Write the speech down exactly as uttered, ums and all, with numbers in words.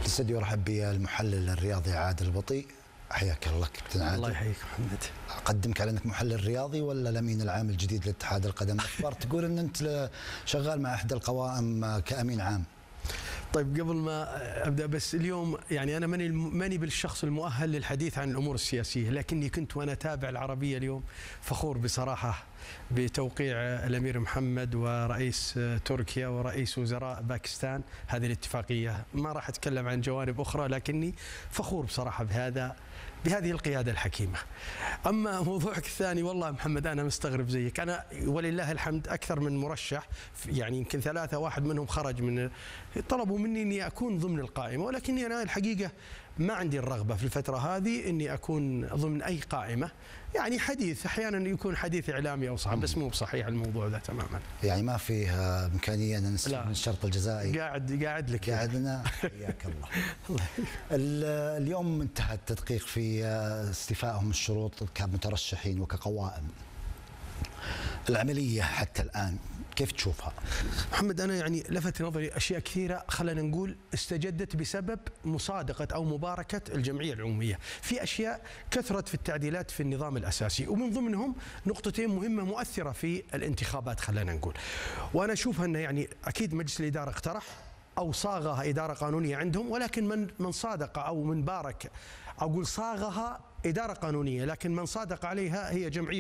الاستديو رحب بالمحلل الرياضي عادل البطيء. حياك الله كابتن عادل. الله يحييك محمد. اقدمك على انك محلل رياضي ولا الامين العام الجديد لاتحاد القدم؟ اخبار تقول ان انت شغال مع احدى القوائم كامين عام. طيب قبل ما ابدا، بس اليوم يعني انا ماني ماني بالشخص المؤهل للحديث عن الامور السياسيه، لكني كنت وانا اتابع العربيه اليوم فخور بصراحه بتوقيع الامير محمد ورئيس تركيا ورئيس وزراء باكستان هذه الاتفاقيه. ما راح اتكلم عن جوانب اخرى، لكني فخور بصراحه بهذا بهذه القياده الحكيمه. اما موضوعك الثاني، والله محمد انا مستغرب زيك. انا ولله الحمد اكثر من مرشح، يعني يمكن ثلاثه واحد منهم خرج من طلبوا مني اني اكون ضمن القائمه، ولكني انا الحقيقه ما عندي الرغبه في الفتره هذه اني اكون ضمن اي قائمه. يعني حديث احيانا يكون حديث اعلامي او صعب، بس مو بصحيح الموضوع ذا تماما. يعني ما فيه امكانيه ان نستفيد من الشرط الجزائي. قاعد قاعد لك قاعد لنا. حياك الله. اليوم انتهى التدقيق في استيفائهم الشروط كمترشحين وكقوائم. العمليه حتى الان كيف تشوفها؟ محمد أنا يعني لفت نظري أشياء كثيرة، خلينا نقول استجدت بسبب مصادقة أو مباركة الجمعية العمومية. في أشياء كثرت في التعديلات في النظام الأساسي، ومن ضمنهم نقطتين مهمة مؤثرة في الانتخابات خلينا نقول. وأنا أشوفها أنه يعني أكيد مجلس الإدارة اقترح أو صاغها إدارة قانونية عندهم، ولكن من من صادق أو من بارك أقول صاغها إدارة قانونية، لكن من صادق عليها هي جمعية